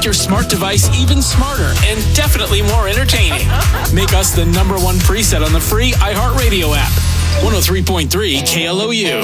make your smart device even smarter and definitely more entertaining. Make us the #1 preset on the free iHeartRadio app. 103.3 KLOU.